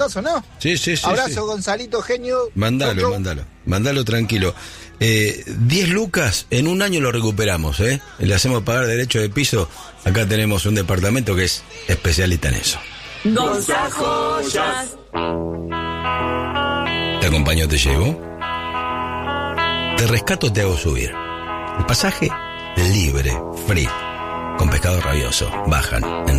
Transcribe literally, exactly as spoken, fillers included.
volantazo, ¿no? Sí, sí, sí. Abrazo, sí. Gonzalito, genio. Mándalo, Chau, chau. mándalo. Mándalo tranquilo. Eh, diez lucas, en un año lo recuperamos, ¿eh? Le hacemos pagar derecho de piso. Acá tenemos un departamento que es especialista en eso. Gonza Joyas. Te acompaño, te llevo. Te rescato, te hago subir. El pasaje libre, free. Con pescado rabioso. Bajan en